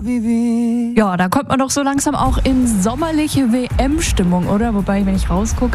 Ja, da kommt man doch so langsam auch in sommerliche WM-Stimmung, oder? Wobei, wenn ich rausgucke,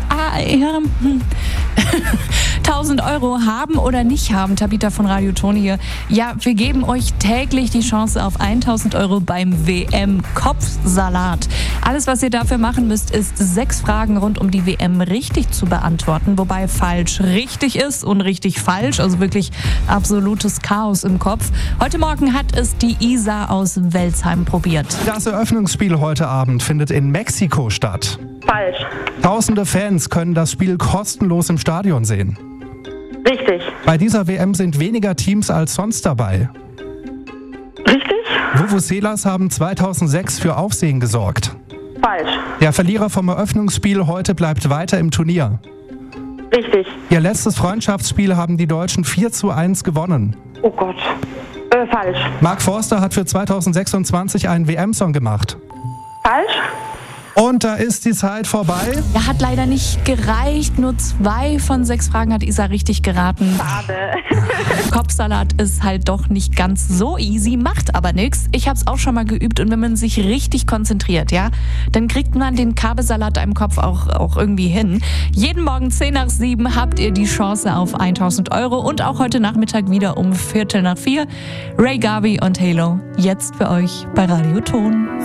1000 Euro haben oder nicht haben, Tabita von Radio Toni hier. Ja, wir geben euch täglich die Chance auf 1000 Euro beim WM-Kopfsalat. Alles, was ihr dafür machen müsst, ist 6 Fragen rund um die WM richtig zu beantworten, wobei falsch richtig ist und richtig falsch, also wirklich absolutes Chaos im Kopf. Heute Morgen hat es die Isa aus Welzheim probiert. Das Eröffnungsspiel heute Abend findet in Mexiko statt. Falsch. Tausende Fans können das Spiel kostenlos im Stadion sehen. Richtig. Bei dieser WM sind weniger Teams als sonst dabei. Richtig? Vuvuzelas haben 2006 für Aufsehen gesorgt. Falsch. Der Verlierer vom Eröffnungsspiel heute bleibt weiter im Turnier. Richtig. Ihr letztes Freundschaftsspiel haben die Deutschen 4:1 gewonnen. Oh Gott. Falsch. Mark Forster hat für 2026 einen WM-Song gemacht. Falsch? Und da ist die Zeit vorbei. Ja, hat leider nicht gereicht. Nur 2 von 6 Fragen hat Isa richtig geraten. Schade. Kopfsalat ist halt doch nicht ganz so easy, macht aber nichts. Ich habe es auch schon mal geübt und wenn man sich richtig konzentriert, ja, dann kriegt man den Kabelsalat im Kopf auch irgendwie hin. Jeden Morgen 6:10 habt ihr die Chance auf 1000 Euro und auch heute Nachmittag wieder um 3:45. Ray Garvey und Halo, jetzt für euch bei Radio Ton.